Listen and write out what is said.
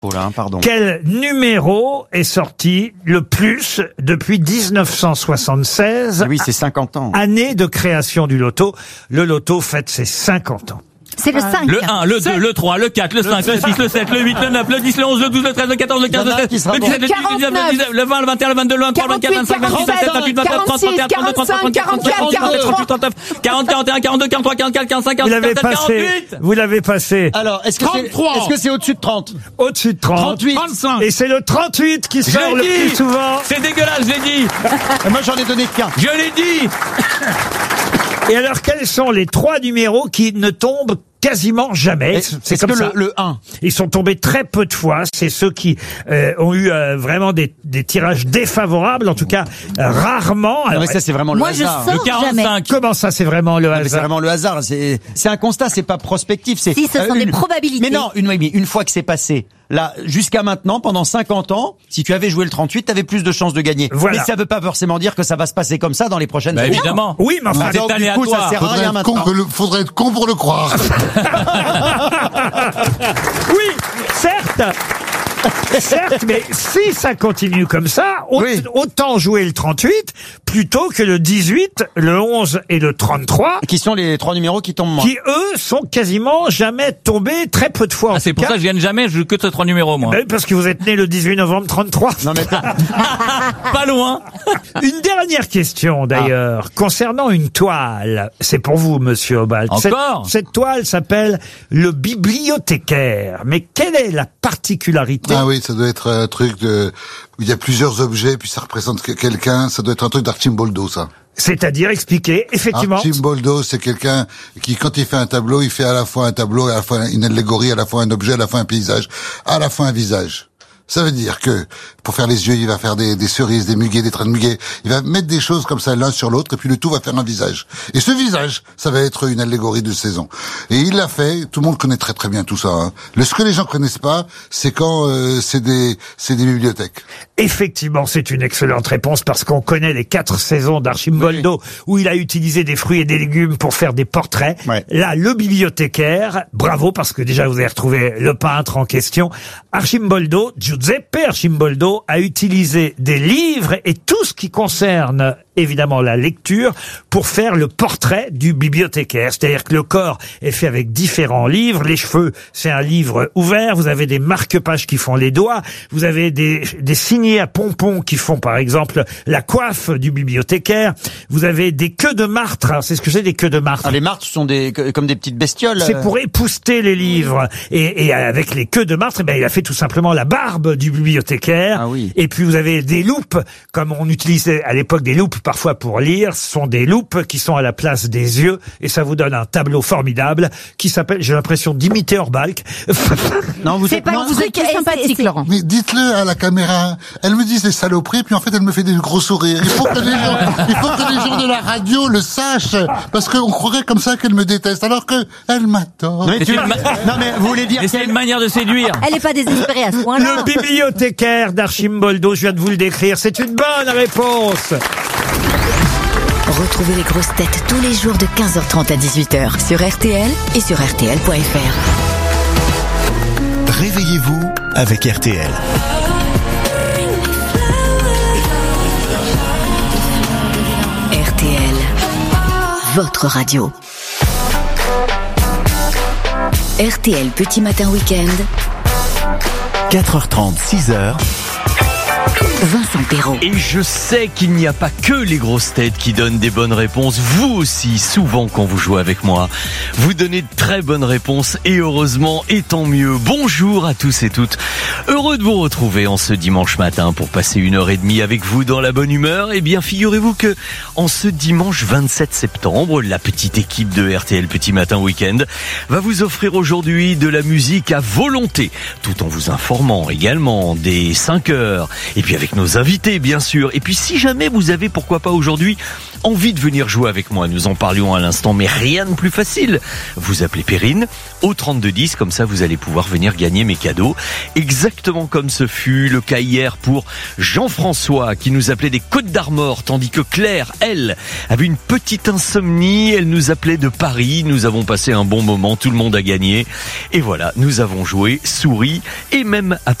Pardon. Quel numéro est sorti le plus depuis 1976? Oui, c'est 50 ans. Année de création du loto. Le loto fête ses 50 ans. C'est le 5. Le 1, le 2, le 3, le 4, le 5, le 6, le 7, le 8, le 9, le 10, le 11, le 12, le 13, le 14, le 15, le 16, le 17, le 18, le 19, le 20, le 21, le 22, le 23, le 24, le 25, le 26, le 27, le 28, le 29, 30, 31, 32, 33, 34, 35, 36, 37, 38, 39, 40, 41, 42, 43, 44, 45, 46, 47, 48. Vous l'avez passé. Alors, est-ce que c'est au-dessus de 30? Au-dessus de 30. 38. 35. Et c'est le 38 qui sort le plus souvent. C'est dégueulasse, je l'ai dit. Moi, j'en ai donné qu'un. Je l'ai dit. Et alors, quels sont les 3 numéros qui ne tombent quasiment jamais? C'est comme ça. Le 1. Ils sont tombés très peu de fois. C'est ceux qui ont eu vraiment des tirages défavorables, en tout cas rarement. Non, mais ça, c'est vraiment le hasard. Moi, je Le sors 45. jamais. Comment ça, c'est vraiment le Non, mais c'est hasard? vraiment le hasard. C'est un constat, c'est pas prospectif. Si, ce sont des probabilités. Mais non, une fois que c'est passé, là, jusqu'à maintenant, pendant 50 ans, si tu avais joué le 38, t'avais plus de chances de gagner. Voilà. Mais ça veut pas forcément dire que ça va se passer comme ça dans les prochaines années. Évidemment. Oui, mais enfin, C'est Donc, du coup, ça aléatoire. sert à rien maintenant. Faudrait être con pour le croire. oui, certes. Certes, mais si ça continue comme ça, Oui. autant jouer le 38 plutôt que le 18, le 11 et le 33, Qui sont les 3 numéros qui tombent moins. qui eux sont quasiment jamais tombés, très peu de fois. en Ah, c'est tout pour cas. ça que je gagne jamais, je joue que ces 3 numéros, moi. Parce que vous êtes né le 18 novembre 33. Non, mais Pas loin. Une dernière question d'ailleurs, concernant une toile. C'est pour vous, monsieur Obalt. Encore Cette toile s'appelle le bibliothécaire. Mais quelle est la particularité? Ah oui, ça doit être un truc où il y a plusieurs objets, puis ça représente quelqu'un. Ça doit être un truc d'Archimboldo, ça. C'est-à-dire, expliquez, effectivement. Archimboldo, c'est quelqu'un qui, quand il fait un tableau, il fait à la fois un tableau, à la fois une allégorie, à la fois un objet, à la fois un paysage, à la fois un visage. Ça veut dire que, pour faire les yeux, il va faire des cerises, des muguets, des trains de muguets. Il va mettre des choses comme ça l'un sur l'autre, et puis le tout va faire un visage. Et ce visage, ça va être une allégorie de saison. Et il l'a fait, tout le monde connaît très très bien tout ça. Hein. Ce que les gens connaissent pas, c'est quand c'est des bibliothèques. Effectivement, c'est une excellente réponse parce qu'on connaît les 4 saisons d'Archimboldo où il a utilisé des fruits et des légumes pour faire des portraits. Ouais. Là, le bibliothécaire, bravo parce que déjà vous avez retrouvé le peintre en question. Archimboldo, Giuseppe Archimboldo a utilisé des livres et tout ce qui concerne évidemment la lecture pour faire le portrait du bibliothécaire. C'est-à-dire que le corps est fait avec différents livres. Les cheveux, c'est un livre ouvert. Vous avez des marque-pages qui font les doigts. Vous avez des signets à pompons qui font par exemple la coiffe du bibliothécaire. Vous avez des queues de martre. Alors, c'est ce que c'est des queues de martre. les martres sont comme des petites bestioles. C'est pour épousseter les livres. Et avec les queues de martre, il a fait tout simplement la barbe du bibliothécaire. Ah oui. Et puis vous avez des loupes, comme on utilisait à l'époque des loupes parfois pour lire. Ce sont des loupes qui sont à la place des yeux. Et ça vous donne un tableau formidable qui s'appelle, j'ai l'impression d'imiter Orbalk. Non, vous C'est êtes pas moins- un truc sympathique, Laurent. Mais dites-le à la caméra. Elle me dit des saloperies, puis en fait elle me fait des gros sourires. Il faut que les gens de la radio le sachent, parce qu'on croirait comme ça qu'elle me déteste, alors que elle m'adore. Non, mais vous voulez dire Mais c'est une manière de séduire. Elle est pas désespérée à ce point-là. Le bibliothécaire d'Archimboldo, je viens de vous le décrire. C'est une bonne réponse. Retrouvez les grosses têtes tous les jours de 15h30 à 18h sur RTL et sur RTL.fr. Réveillez-vous avec RTL. RTL, votre radio. RTL Petit Matin Week-end, 4h30, 6h. Vincent Perrault. Et je sais qu'il n'y a pas que les grosses têtes qui donnent des bonnes réponses. Vous aussi, souvent quand vous jouez avec moi, vous donnez de très bonnes réponses et heureusement, et tant mieux. Bonjour à tous et toutes. Heureux de vous retrouver en ce dimanche matin pour passer 1h30 avec vous dans la bonne humeur. Eh bien, figurez-vous que en ce dimanche 27 septembre, la petite équipe de RTL Petit Matin Week-end va vous offrir aujourd'hui de la musique à volonté, tout en vous informant également des 5 heures Et puis avec nos invités, bien sûr. Et puis si jamais vous avez, pourquoi pas aujourd'hui, envie de venir jouer avec moi, nous en parlions à l'instant, mais rien de plus facile. Vous appelez Perrine au 3210, comme ça vous allez pouvoir venir gagner mes cadeaux. Exactement comme ce fut le cas hier pour Jean-François qui nous appelait des Côtes d'Armor, tandis que Claire, elle, avait une petite insomnie, elle nous appelait de Paris. Nous avons passé un bon moment, tout le monde a gagné. Et voilà, nous avons joué, souri et même